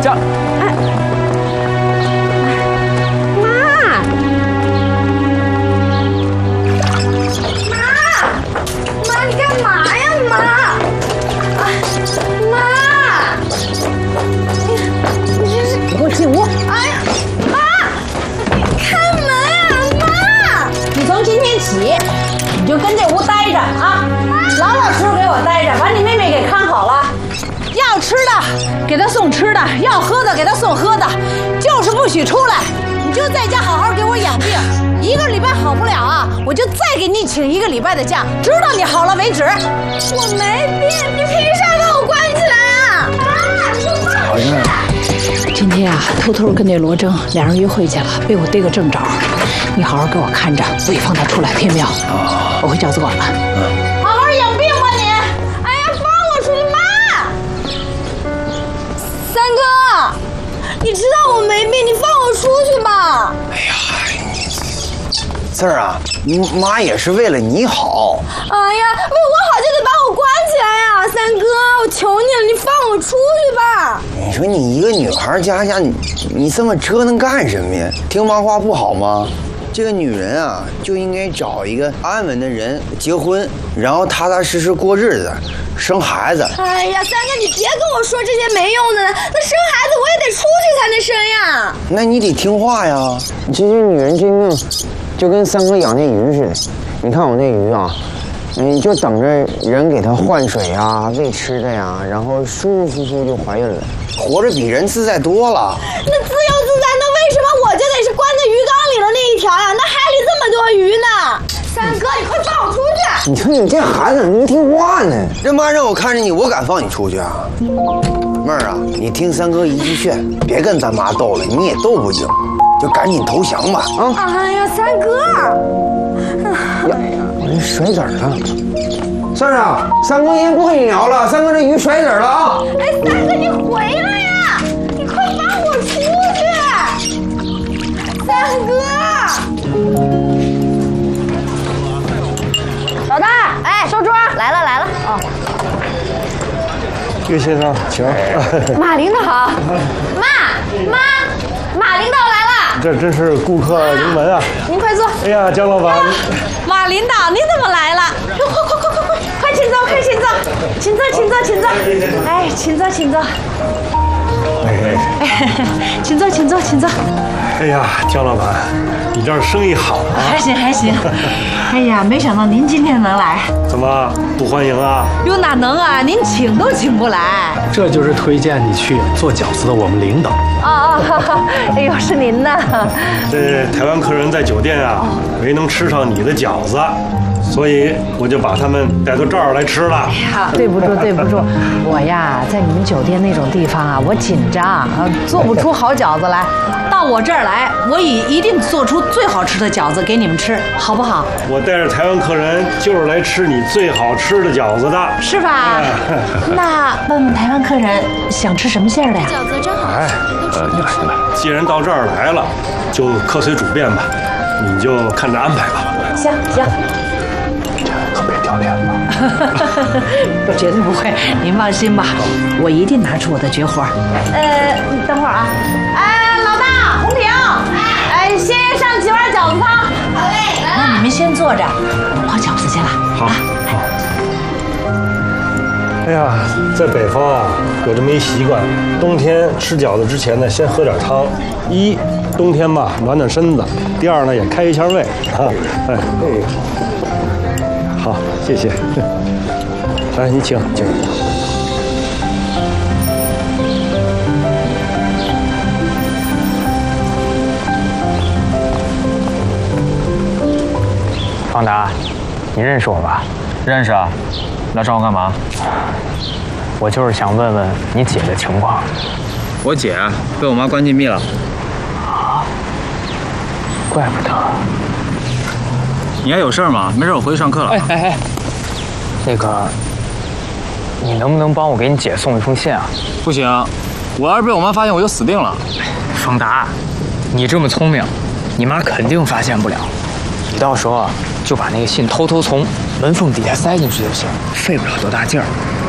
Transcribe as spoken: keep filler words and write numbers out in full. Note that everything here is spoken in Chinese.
这， 哎，妈，妈，妈，你干嘛呀，妈？啊，妈，你你这是你给我进屋！ 哎呀，妈，开门啊，妈！ 你从今天起，你就跟这屋待着啊，老老实实给我待着，把你妹妹给看好了。要吃的给她送吃的，要喝的给她送喝的，就是不许出来。你就在家好好给我养病，一个礼拜好不了啊，我就再给你请一个礼拜的假，直到你好了为止。 我没病，你凭啥把我关起来啊？妈，你说咋回事？ 今天啊，偷偷跟那罗征两人约会去了，被我逮个正着。你好好给我看着，不许放他出来骗庙。我回饺子馆了。嗯，好好养病吧你。 哎呀，放我出去！妈，三哥，你知道我没病，你放我出去吧。 哎呀，四儿啊，妈也是为了你好。 哎呀，为我好就得把我关起来呀！三哥，我求你了，你放我出去吧。 你说你一个女孩家家，你你这么折腾干什么呀？听妈话不好吗？这个女人啊，就应该找一个安稳的人结婚，然后踏踏实实过日子，生孩子。 哎呀，三哥，你别跟我说这些没用的了，那生孩子我也得出去才能生呀。 那你得听话呀！这些女人这命，就跟三哥养那鱼似的。你看我那鱼啊，你就等着人给它换水啊、喂吃的呀，然后舒舒服服就怀孕了，活着比人自在多了。 那自由自在，那为什么我就得是关在鱼缸里的那一条呀？那海里这么多鱼呢？三哥，你快放我出去！ 你说你这孩子怎么能听话呢？这妈让我看着你，我敢放你出去啊？妹儿啊，你听三哥一句劝，别跟咱妈斗了，你也斗不赢，就赶紧投降吧！啊！ 哎呀，三哥！ 呀，我这甩籽儿了。三儿啊，三哥先不跟你聊了，三哥这鱼甩籽儿了啊！ 哎，三哥，你回来呀！你快放我出去！三哥！ 老大，哎，收桌，来了来了。哦， 岳先生，请。 马领导好。妈妈，马领导来了。 这真是顾客临门啊！ 您快坐。 哎呀，姜老板。 马领导，你怎么来了？快快快快快，快请坐，快请坐，请坐，请坐，请坐。哎，请坐，请坐。 哎， 请坐，请坐，请坐。 哎呀，姜老板，你这儿生意好啊？ 还行还行。哎呀，没想到您今天能来。 怎么不欢迎啊？ 哟，哪能啊？您请都请不来。 这就是推荐你去做饺子的我们领导。 哦哦，哎呦，是您呐。 这台湾客人在酒店啊，没能吃上你的饺子，所以我就把他们带到这儿来吃了。 哎呀，对不住对不住，我呀在你们酒店那种地方啊，我紧张啊，做不出好饺子来。到我这儿来，我以一定做出最好吃的饺子给你们吃，好不好？ 我带着台湾客人就是来吃你最好吃的饺子的， 是吧？那问问台湾客人想吃什么馅儿的呀？ 饺子真好吃。 哎，呃，你来你来，既然到这儿来了，就客随主便吧，你就看着安排吧。 行行。 可别掉脸了。 我绝对不会，您放心吧，我一定拿出我的绝活。呃，你等会儿啊，哎，老大，红婷，哎，先上几碗饺子汤。好嘞，来了。那你们先坐着，我包饺子去了。 好，好。哎呀，在北方啊，有这么一习惯，冬天吃饺子之前呢，先喝点汤。一，冬天吧，暖暖身子；第二呢，也开一下胃啊。哎，好，谢谢。来，你请，请。 方达，你认识我吧？ 认识啊，来找我干嘛？ 我就是想问问你姐的情况。 我姐被我妈关禁闭了。 啊，怪不得。 你还有事吗？没事，我回去上课了。 哎哎哎，那个，你能不能帮我给你姐送一封信啊？ 不行，我要是被我妈发现，我就死定了。 方达，你这么聪明，你妈肯定发现不了。你到时候啊，就把那个信偷偷从门缝底下塞进去就行，费不了多大劲儿。